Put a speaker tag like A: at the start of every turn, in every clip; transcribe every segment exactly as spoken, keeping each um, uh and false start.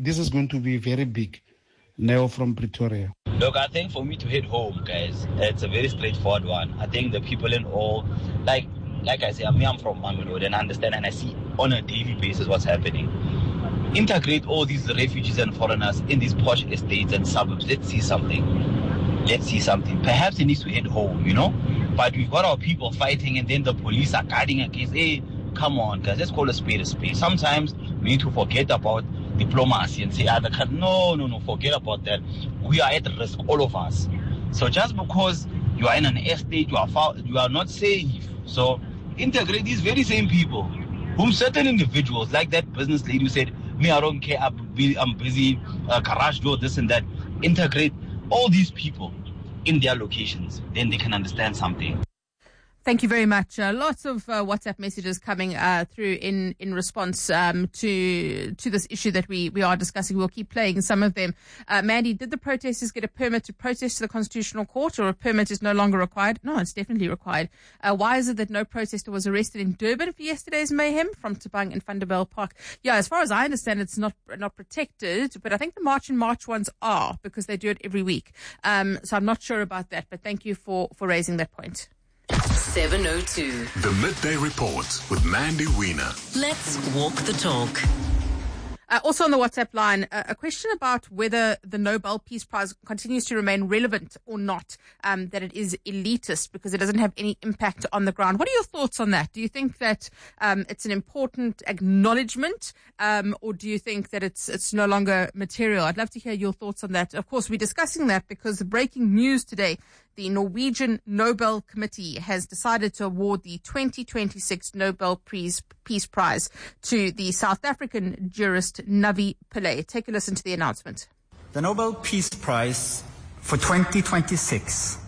A: this is going to be very big. Neo from Pretoria.
B: Look, I think for me to hit home, guys, it's a very straightforward one. I think the people in all, like like I say, I mean, I'm from Mamelodi and I understand and I see on a daily basis what's happening. Integrate all these refugees and foreigners in these posh estates and suburbs. Let's see something. Let's see something. Perhaps it needs to hit home, you know? But we've got our people fighting and then the police are guarding against, hey, come on, guys, let's call a spade a spade. Sometimes we need to forget about diplomacy and say, ah, the country, no, no, no, forget about that. We are at risk, all of us. So just because you are in an estate, you are far, you are not safe. So integrate these very same people, whom certain individuals, like that business lady who said, me, I don't care, I'm busy, uh, garage door, this and that. Integrate all these people in their locations, then they can understand something.
C: Thank you very much. Uh, lots of uh, WhatsApp messages coming uh, through in in response um, to to this issue that we we are discussing. We'll keep playing some of them. Uh, Mandy, did the protesters get a permit to protest to the Constitutional Court, or a permit is no longer required? No, it's definitely required. Uh, why is it that no protester was arrested in Durban for yesterday's mayhem? From Tabang and Vanderbijl Park. Yeah, as far as I understand, it's not not protected, but I think the March and March ones are, because they do it every week. Um, so I'm not sure about that, but thank you for for raising that point.
D: seven oh two.
E: The Midday Report with Mandy Wiener.
D: Let's walk the talk.
C: Uh, also on the WhatsApp line, uh, a question about whether the Nobel Peace Prize continues to remain relevant or not, um, that it is elitist because it doesn't have any impact on the ground. What are your thoughts on that? Do you think that um, it's an important acknowledgement, um, or do you think that it's it's no longer material? I'd love to hear your thoughts on that. Of course, we're discussing that because the breaking news today, the Norwegian Nobel Committee has decided to award the twenty twenty-six Nobel Peace, Peace Prize to the South African jurist Navi Pillay. Take a listen to the announcement.
F: The Nobel Peace Prize for twenty twenty-six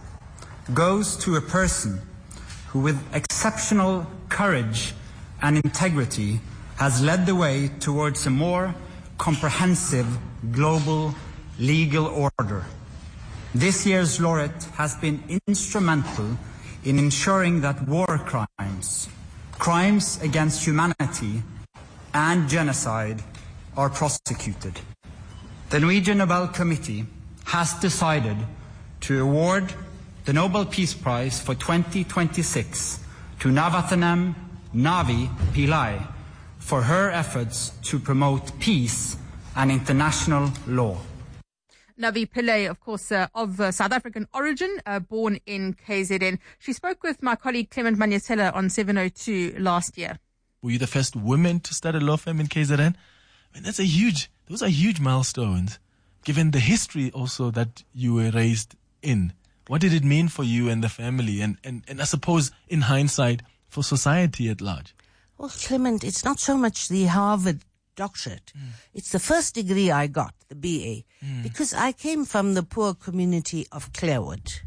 F: goes to a person who, with exceptional courage and integrity, has led the way towards a more comprehensive global legal order. This year's laureate has been instrumental in ensuring that war crimes, crimes against humanity, and genocide are prosecuted. The Norwegian Nobel Committee has decided to award the Nobel Peace Prize for twenty twenty-six to Navathanam Navi Pillay for her efforts to promote peace and international law.
C: Navi Pillay, of course, uh, of uh, South African origin, uh, born in K Z N. She spoke with my colleague Clement Manyasela on seven oh two last year.
G: Were you the first woman to start a law firm in K Z N? I mean, that's a huge, those are huge milestones, given the history also that you were raised in. What did it mean for you and the family, and, and, and I suppose, in hindsight, for society at large?
H: Well, Clement, it's not so much the Harvard doctorate. Mm. It's the first degree I got, the B A, mm. because I came from the poor community of Clarewood.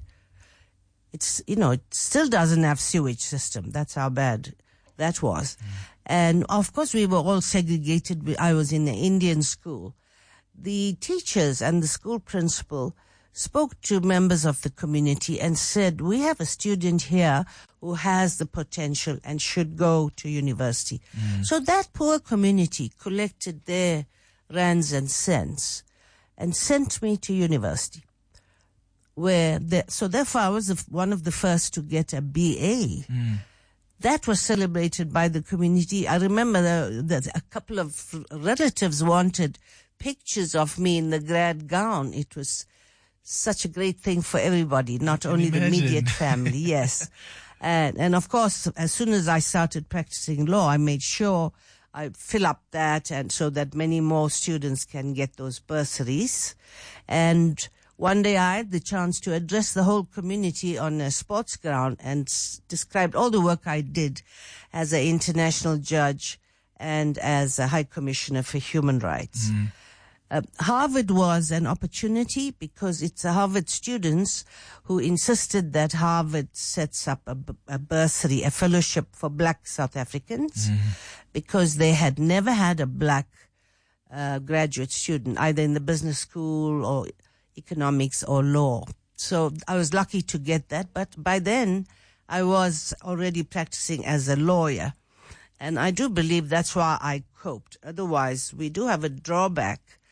H: It's, you know, it still doesn't have sewage system. That's how bad that was. Mm. And of course we were all segregated. I was in the Indian school. The teachers and the school principal spoke to members of the community and said, we have a student here who has the potential and should go to university. Mm. So that poor community collected their rands and cents and sent me to university. Where the, so therefore I was the, one of the first to get a B A. Mm. That was celebrated by the community. I remember that a couple of relatives wanted pictures of me in the grad gown. It was such a great thing for everybody, not only the immediate family, yes. And, and of course, as soon as I started practicing law, I made sure I fill up that, and so that many more students can get those bursaries. And one day I had the chance to address the whole community on a sports ground and s- described all the work I did as an international judge and as a High Commissioner for Human Rights. Mm. Uh, Harvard was an opportunity because it's the Harvard students who insisted that Harvard sets up a, a bursary, a fellowship for black South Africans, mm-hmm. because they had never had a black uh, graduate student, either in the business school or economics or law. So I was lucky to get that, but by then I was already practicing as a lawyer. And I do believe that's why I coped. Otherwise, we do have a drawback